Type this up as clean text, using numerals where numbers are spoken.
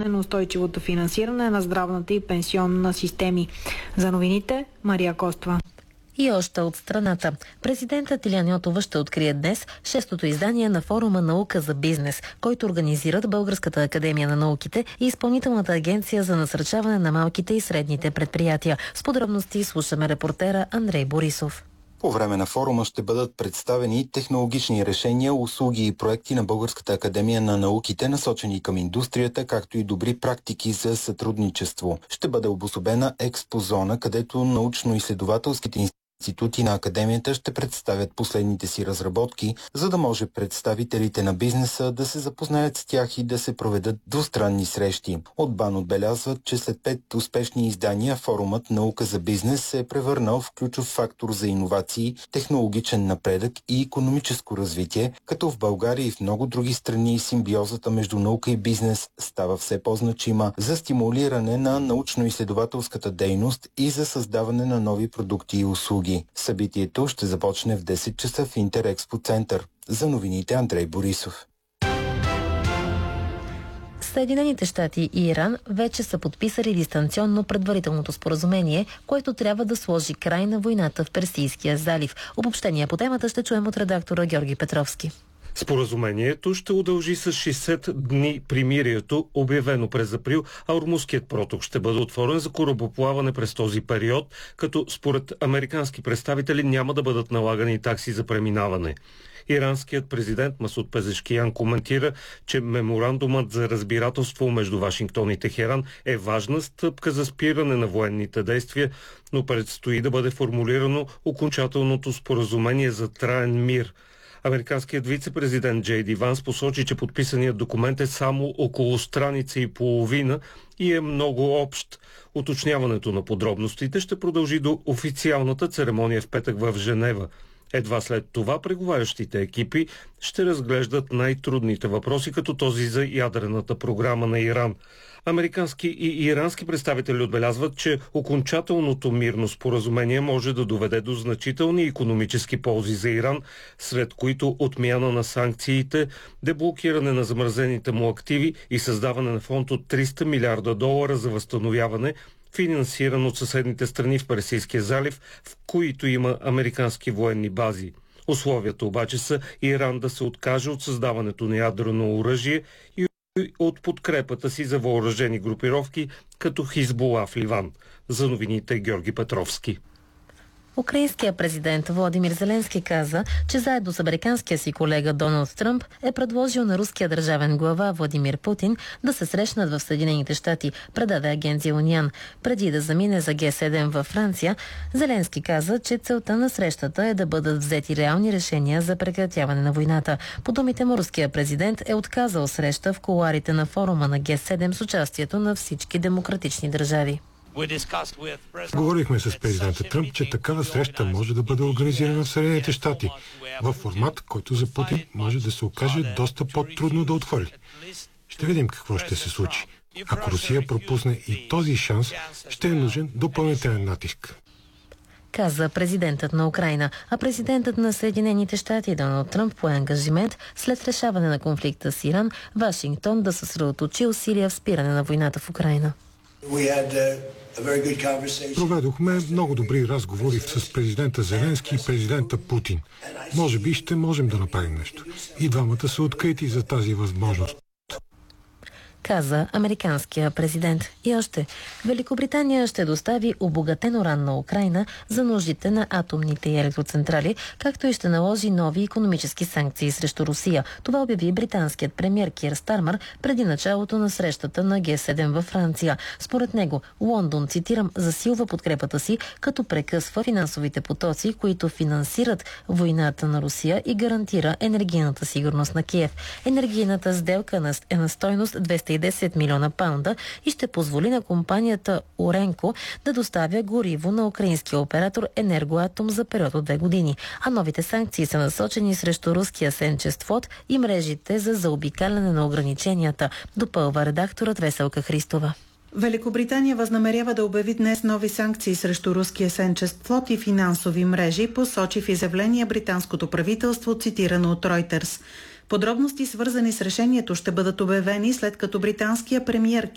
подобряване на устойчивото финансиране на здравната и пенсионна системи. За новините, Мария Костова. И още от страната. Президентът Илиян Йотова ще открие днес 6-то издание на форума "Наука за бизнес", който организират Българската академия на науките и Изпълнителната агенция за насърчаване на малките и средните предприятия. С подробности слушаме репортера Андрей Борисов. По време на форума ще бъдат представени технологични решения, услуги и проекти на Българската академия на науките, насочени към индустрията, както и добри практики за сътрудничество. Ще бъде обособена експозона, където научно-изследователските институти на академията ще представят последните си разработки, за да може представителите на бизнеса да се запознаят с тях и да се проведат двустранни срещи. От БАН отбелязват, че след 5 успешни издания форумът "Наука за бизнес" се е превърнал в ключов фактор за иновации, технологичен напредък и икономическо развитие, като в България и в много други страни симбиозата между наука и бизнес става все по-значима за стимулиране на научно-изследователската дейност и за създаване на нови продукти и услуги. Събитието ще започне в 10 часа в Интерекспо център. За новините, Андрей Борисов. Съединените щати и Иран вече са подписали дистанционно предварителното споразумение, което трябва да сложи край на войната в Персийския залив. Обобщение по темата ще чуем от редактора Георги Петровски. Споразумението ще удължи с 60 дни примирието, обявено през април, а Ормузският проток ще бъде отворен за корабоплаване през този период, като според американски представители няма да бъдат налагани такси за преминаване. Иранският президент Масуд Пезешкиян коментира, че меморандумът за разбирателство между Вашингтон и Техеран е важна стъпка за спиране на военните действия, но предстои да бъде формулирано окончателното споразумение за траен мир. Американският вице-президент Джей Ди Ванс посочи, че подписаният документ е само около страница и половина и е много общ. Уточняването на подробностите ще продължи до официалната церемония в петък в Женева. Едва след това преговарящите екипи ще разглеждат най-трудните въпроси, като този за ядрената програма на Иран. Американски и ирански представители отбелязват, че окончателното мирно споразумение може да доведе до значителни икономически ползи за Иран, сред които отмяна на санкциите, деблокиране на замразените му активи и създаване на фонд от $300 милиарда за възстановяване, финансиран от съседните страни в Персийския залив, в които има американски военни бази. Условията обаче са Иран да се откаже от създаването на ядрено оръжие и от подкрепата си за въоръжени групировки като Хизбула в Ливан. За новините Георги Петровски. Украинският президент Володимир Зеленски каза, че заедно с американския си колега Доналд Тръмп е предложил на руския държавен глава Владимир Путин да се срещнат в Съединените щати, предаде агенция Униан. Преди да замине за Г7 във Франция, Зеленски каза, че целта на срещата е да бъдат взети реални решения за прекратяване на войната. По думите му, руският президент е отказал среща в кулоарите на форума на Г7 с участието на всички демократични държави. Говорихме с президента Тръмп, че такава среща може да бъде организирана в Съединените щати, в формат, който за Путин може да се окаже доста по-трудно да отхвърли. Ще видим какво ще се случи. Ако Русия пропусне и този шанс, ще е нужен допълнителен натиск, каза президентът на Украйна, а президентът на Съединените щати Доналд Тръмп пое ангажимент след решаване на конфликта с Иран, Вашингтон да съсредоточи усилия в спиране на войната в Украйна. Проведохме много добри разговори с президента Зеленски и президента Путин. Може би ще можем да направим нещо. И двамата са открити за тази възможност, каза американския президент. И още, Великобритания ще достави обогатен уран на Украйна за нуждите на атомните и електроцентрали, както и ще наложи нови икономически санкции срещу Русия. Това обяви британският премиер Кир Стармър преди началото на срещата на Г7 във Франция. Според него, Лондон, цитирам, засилва подкрепата си, като прекъсва финансовите потоци, които финансират войната на Русия и гарантира енергийната сигурност на Киев. Енергийната сделка е на стойност 210 милиона паунда и ще позволи на компанията Оренко да доставя гориво на украинския оператор Енергоатом за период от 2 години. А новите санкции са насочени срещу руския сенчест флот и мрежите за заобикаляне на ограниченията, допълва редакторът Веселка Христова. Великобритания възнамерява да обяви днес нови санкции срещу руския сенчест флот и финансови мрежи, посочи в изявление британското правителство, цитирано от Reuters. Подробности, свързани с решението, ще бъдат обявени след като британския премиер